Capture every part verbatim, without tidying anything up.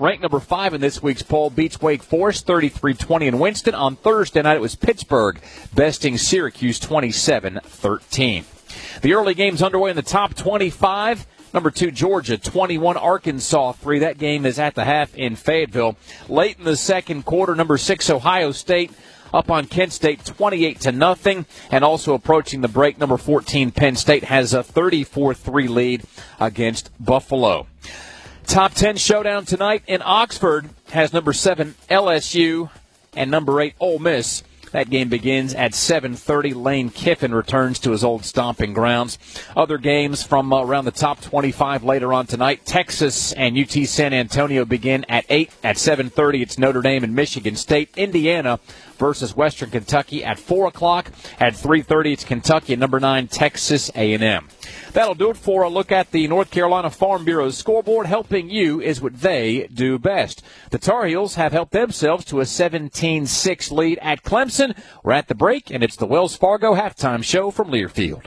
ranked number five in this week's poll, beats Wake Forest thirty-three twenty in Winston. On Thursday night, it was Pittsburgh besting Syracuse twenty-seven thirteen. The early games underway in the top twenty-five. Number two, Georgia, twenty-one, Arkansas, three. That game is at the half in Fayetteville. Late in the second quarter, number six, Ohio State, up on Kent State, twenty-eight to nothing. And also approaching the break, number fourteen, Penn State, has a thirty-four three lead against Buffalo. Top ten showdown tonight in Oxford has number seven, L S U, and number eight, Ole Miss. That game begins at seven thirty. Lane Kiffin returns to his old stomping grounds. Other games from uh, around the top twenty-five later on tonight. Texas and U T San Antonio begin at eight. At seven thirty, it's Notre Dame and Michigan State. Indiana versus Western Kentucky at four o'clock. At three thirty, it's Kentucky and number nine, Texas A and M. That'll do it for a look at the North Carolina Farm Bureau's scoreboard. Helping you is what they do best. The Tar Heels have helped themselves to a seventeen six lead at Clemson. We're at the break, and it's the Wells Fargo halftime show from Learfield.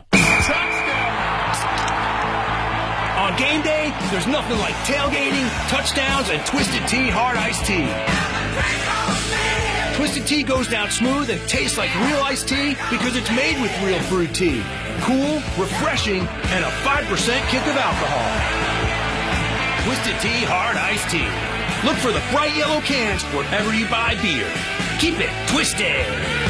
On game day, there's nothing like tailgating, touchdowns, and Twisted Tea Hard Iced Tea. Twisted Tea goes down smooth and tastes like real iced tea because it's made with real brewed tea. Cool, refreshing, and a five percent kick of alcohol. Twisted Tea Hard Iced Tea. Look for the bright yellow cans wherever you buy beer. Keep it twisted.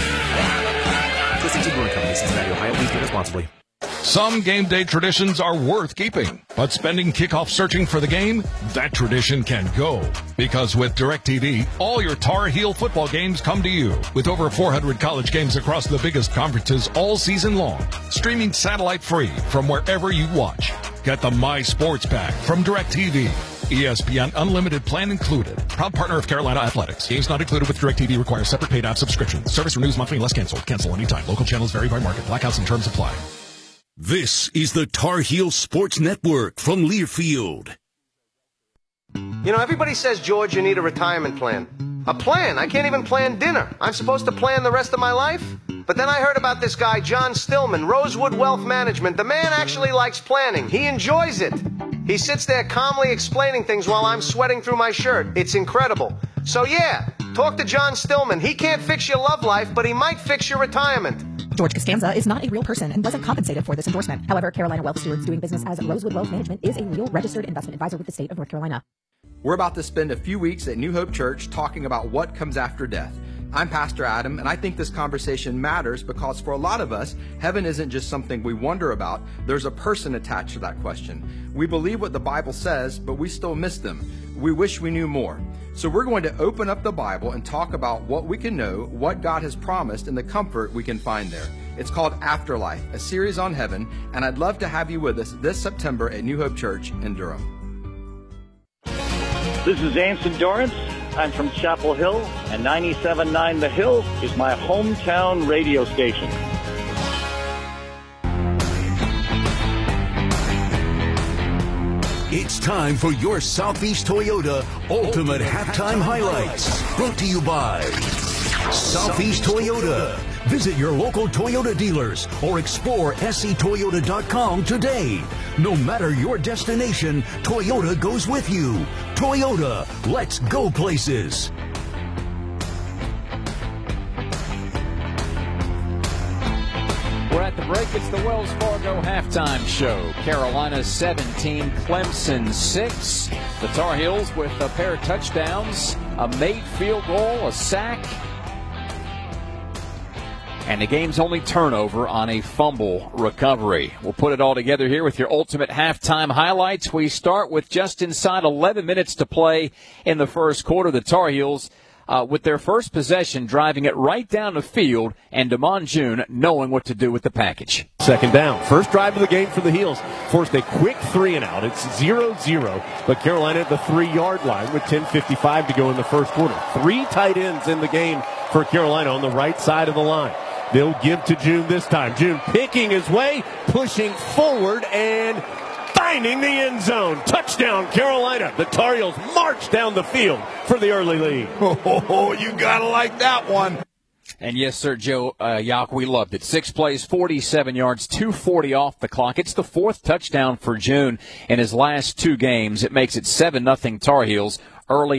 Twisted Tea Brewing Company, Cincinnati, Ohio. Please drink responsibly. Some game day traditions are worth keeping, but spending kickoff searching for the game, that tradition can go. Because with DirecTV, all your Tar Heel football games come to you. With over four hundred college games across the biggest conferences all season long, streaming satellite free from wherever you watch. Get the My Sports Pack from DirecTV. E S P N Unlimited plan included. Proud partner of Carolina Athletics. Games not included with DirecTV require separate paid app subscription. Service renews monthly unless canceled. Cancel anytime. Local channels vary by market. Blackouts and terms apply. This is the Tar Heel Sports Network from Learfield. You know, everybody says, George, you need a retirement plan. A plan? I can't even plan dinner. I'm supposed to plan the rest of my life? But then I heard about this guy, John Stillman, Rosewood Wealth Management. The man actually likes planning. He enjoys it. He sits there calmly explaining things while I'm sweating through my shirt. It's incredible. So yeah, talk to John Stillman. He can't fix your love life, but he might fix your retirement. George Costanza is not a real person and wasn't compensated for this endorsement. However, Carolina Wealth Stewards doing business as Rosewood Wealth Management is a real registered investment advisor with the state of North Carolina. We're about to spend a few weeks at New Hope Church talking about what comes after death. I'm Pastor Adam, and I think this conversation matters because for a lot of us, heaven isn't just something we wonder about. There's a person attached to that question. We believe what the Bible says, but we still miss them. We wish we knew more. So we're going to open up the Bible and talk about what we can know, what God has promised, and the comfort we can find there. It's called Afterlife, a series on heaven, and I'd love to have you with us this September at New Hope Church in Durham. This is Anson Dorrance. I'm from Chapel Hill, and ninety-seven point nine The Hill is my hometown radio station. It's time for your Southeast Toyota Ultimate Halftime Highlights. Brought to you by Southeast Toyota. Visit your local Toyota dealers or explore S C Toyota dot com today. No matter your destination, Toyota goes with you. Toyota, let's go places. We're at the break. It's the Wells Fargo halftime show. Carolina seventeen, Clemson six. The Tar Heels with a pair of touchdowns, a made field goal, a sack, and the game's only turnover on a fumble recovery. We'll put it all together here with your ultimate halftime highlights. We start with just inside eleven minutes to play in the first quarter. The Tar Heels Uh, with their first possession, driving it right down the field, and Damon June knowing what to do with the package. Second down. First drive of the game for the Heels. Forced a quick three and out. It's zero zero, but Carolina at the three-yard line with ten fifty-five to go in the first quarter. Three tight ends in the game for Carolina on the right side of the line. They'll give to June this time. June picking his way, pushing forward, and finding the end zone. Touchdown, Carolina. The Tar Heels march down the field for the early lead. Oh, you gotta like that one. And yes, sir, Joe uh, Yock, we loved it. Six plays, forty-seven yards, two forty off the clock. It's the fourth touchdown for June in his last two games. It makes it seven nothing Tar Heels early